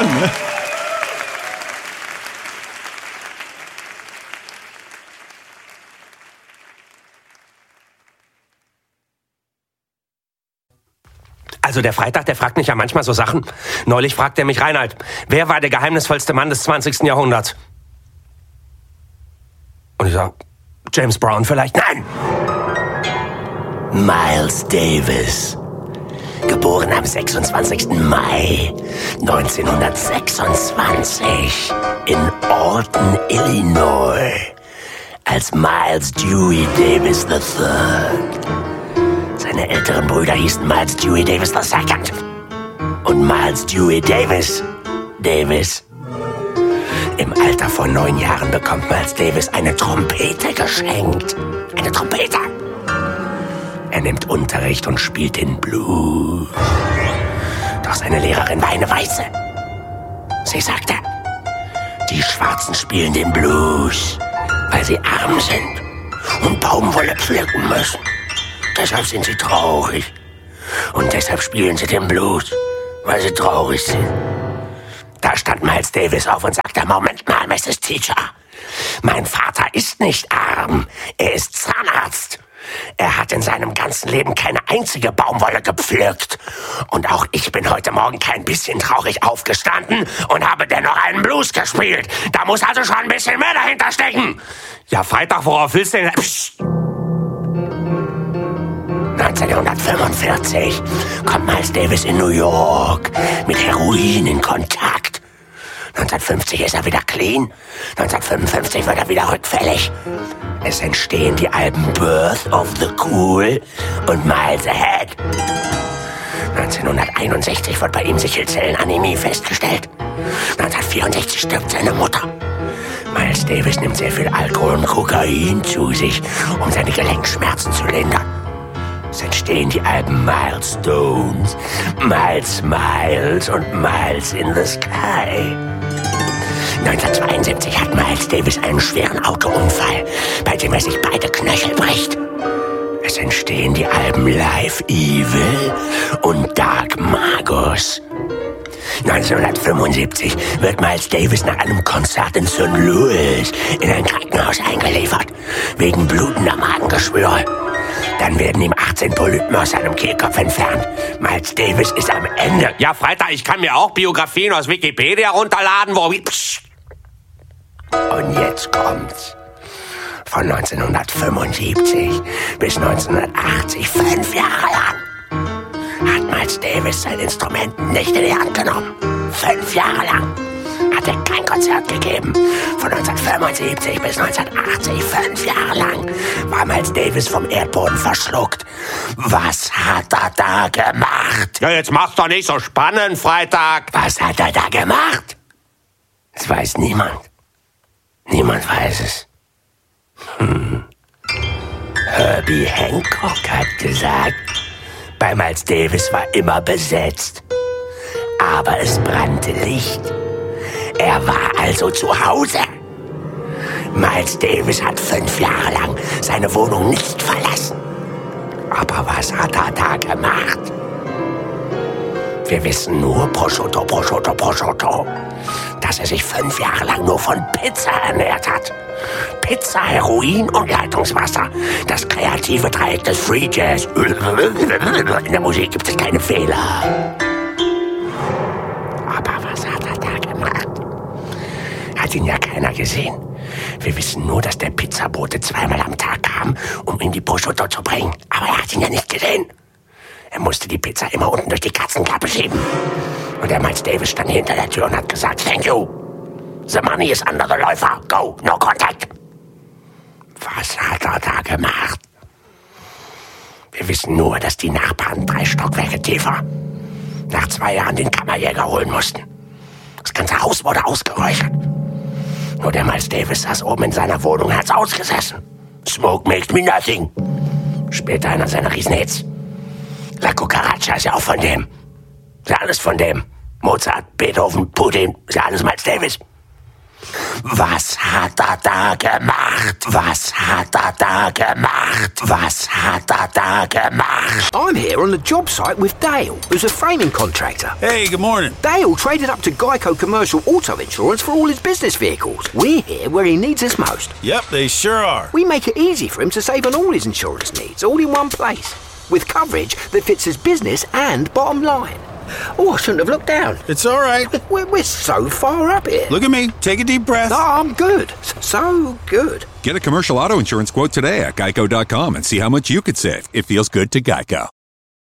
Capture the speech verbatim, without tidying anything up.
an, ne? Also der Freitag, der fragt mich ja manchmal so Sachen. Neulich fragt er mich, Reinhard, wer war der geheimnisvollste Mann des zwanzigsten Jahrhunderts? Und ich sag, James Brown vielleicht? Nein! Miles Davis. Geboren am sechsundzwanzigsten Mai neunzehnhundertsechsundzwanzig in Alton, Illinois, als Miles Dewey Davis der Dritte. Seine älteren Brüder hießen Miles Dewey Davis der Second und Miles Dewey Davis Davis. Im Alter von neun Jahren bekommt Miles Davis eine Trompete geschenkt. Eine Trompete. Er nimmt Unterricht und spielt den Blues. Doch seine Lehrerin war eine Weiße. Sie sagte, die Schwarzen spielen den Blues, weil sie arm sind und Baumwolle pflücken müssen. Deshalb sind sie traurig. Und deshalb spielen sie den Blues, weil sie traurig sind. Da stand Miles Davis auf und sagte, Moment mal, Misses Teacher. Mein Vater ist nicht arm. Er ist Zahnarzt. Er hat in seinem ganzen Leben keine einzige Baumwolle gepflückt. Und auch ich bin heute Morgen kein bisschen traurig aufgestanden und habe dennoch einen Blues gespielt. Da muss also schon ein bisschen mehr dahinter stecken. Ja, Freitag, worauf willst du denn? Psst. neunzehnhundertfünfundvierzig kommt Miles Davis in New York mit Heroin in Kontakt. neunzehnhundertfünfzig ist er wieder clean. neunzehnhundertfünfundfünfzig wird er wieder rückfällig. Es entstehen die Alben Birth of the Cool und Miles Ahead. neunzehnhunderteinundsechzig wird bei ihm Sichelzellenanämie festgestellt. neunzehnhundertvierundsechzig stirbt seine Mutter. Miles Davis nimmt sehr viel Alkohol und Kokain zu sich, um seine Gelenkschmerzen zu lindern. Es entstehen die Alben Milestones, Miles Smiles und Miles in the Sky. neunzehnhundertzweiundsiebzig hat Miles Davis einen schweren Autounfall, bei dem er sich beide Knöchel bricht. Es entstehen die Alben Live Evil und Dark Magus. neunzehnhundertfünfundsiebzig wird Miles Davis nach einem Konzert in Saint Louis in ein Krankenhaus eingeliefert, wegen blutender Magengeschwüre. Dann werden ihm achtzehn Polypen aus seinem Kehlkopf entfernt. Miles Davis ist am Ende. Ja, Freitag, ich kann mir auch Biografien aus Wikipedia runterladen, wo... Psst. Und jetzt kommt's. Von neunzehnhundertfünfundsiebzig bis neunzehnhundertachtzig, fünf Jahre lang, hat Miles Davis sein Instrument nicht in die Hand genommen. Fünf Jahre lang hat er kein Konzert gegeben. Von neunzehnhundertfünfundsiebzig bis neunzehnhundertachtzig, fünf Jahre lang, war Miles Davis vom Erdboden verschluckt. Was hat er da gemacht? Ja, jetzt mach's doch nicht so spannend, Freitag. Was hat er da gemacht? Das weiß niemand. Niemand weiß es. Hm. Herbie Hancock hat gesagt, bei Miles Davis war immer besetzt. Aber es brannte Licht. Er war also zu Hause. Miles Davis hat fünf Jahre lang seine Wohnung nicht verlassen. Aber was hat er da gemacht? Wir wissen nur Prosciutto, Prosciutto, Prosciutto, dass er sich fünf Jahre lang nur von Pizza ernährt hat. Pizza, Heroin und Leitungswasser. Das kreative Dreieck des Free Jazz. In der Musik gibt es keine Fehler. Aber was hat er da gemacht? Hat ihn ja keiner gesehen. Wir wissen nur, dass der Pizzabote zweimal am Tag kam, um ihm die Prosciutto zu bringen. Aber er hat ihn ja nicht gesehen. Er musste die Pizza immer unten durch die Katzenklappe schieben. Und der Miles Davis stand hinter der Tür und hat gesagt, thank you. The money is under the Läufer. Go, no contact. Was hat er da gemacht? Wir wissen nur, dass die Nachbarn drei Stockwerke tiefer nach zwei Jahren den Kammerjäger holen mussten. Das ganze Haus wurde ausgeräuchert. Nur der Miles Davis saß oben in seiner Wohnung und hat's ausgesessen. Smoke makes me nothing. Später einer seiner Riesenhits. La Cucaracha ist ja auch von dem. Ist ja alles von dem. Mozart, Beethoven, Putin, ist ja alles Miles Davis. Was hat er da gemacht? Was hat er da gemacht? Was hat er da gemacht? I'm here on the job site with Dale, who's a framing contractor. Hey, good morning. Dale traded up to Geico Commercial Auto Insurance for all his business vehicles. We're here where he needs us most. Yep, they sure are. We make it easy for him to save on all his insurance needs, all in one place, with coverage that fits his business and bottom line. Oh, I shouldn't have looked down. It's all right. We're, we're so far up here. Look at me. Take a deep breath. No, I'm good. So good. Get a commercial auto insurance quote today at geico dot com and see how much you could save. It feels good to Geico.